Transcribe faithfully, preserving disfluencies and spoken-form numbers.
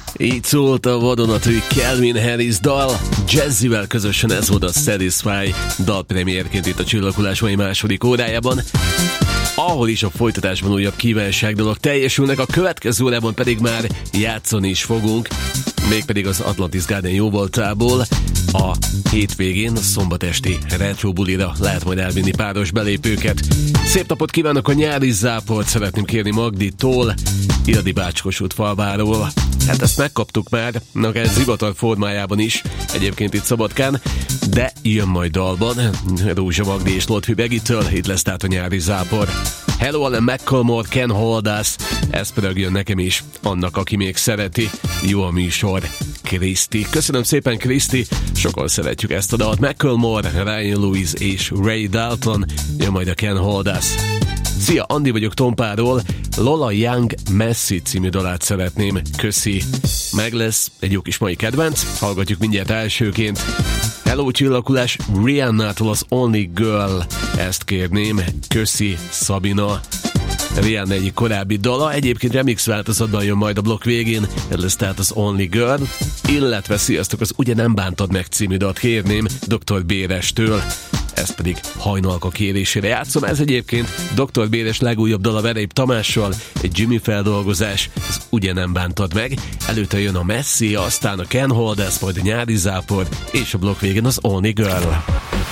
Így szólt a vadonatúj Calvin Harris dal, Jazzivel közösen. Ez volt a Satisfy dalpremierként itt a Csillaghullás mai második órájában, ahol is a folytatásban újabb kívánságdalok teljesülnek, a következő órában pedig már játszani is fogunk, mégpedig az Atlantis Garden jóvoltából. A hétvégén, a szombat esti retro bulira lehet majd elvinni páros belépőket. Szép napot kívánok, a nyári záport szeretném kérni Magditól, Iradi Bácskosút falváról. Hát ezt megkaptuk már, akár zivatar formájában is, egyébként itt Szabadkán, de jön majd dalban, Rózsa Magdi és Lotfi Begitől, itt lesz tehát a nyári zápor. Hello, Alan McColmore, Ken Hold Us, ez pedig jön nekem is, annak, aki még szereti. Jó a műsor, Kriszti. Köszönöm szépen, Kriszti, sokan szeretjük ezt a dalt. McColmore, Ryan Lewis és Ray Dalton, jön majd a Ken Hold Us. Szia, Andi vagyok Tompáról, Lola Young Messi című dalát szeretném, köszi. Meg lesz egy jó kis mai kedvenc, hallgatjuk mindjárt elsőként. Hello, Csillaghullás, Rihanna-tól az Only Girl, ezt kérném, köszi, Szabina. Rihanna egyik korábbi dala, egyébként remix változatban jön majd a blokk végén, ez lesz tehát az Only Girl, illetve sziasztok, az Ugye nem bántad meg című dalt kérném doktor Bérestől, ezt pedig Hajnalka kérésére játszom. Ez egyébként doktor Béres legújabb dala Veréb Tamással, egy Jimmy feldolgozás, ez Ugye nem bántad meg. Előtte jön a Messi, aztán a Ken Hold Us, majd a nyári zápor, és a blokk végén az Only Girl.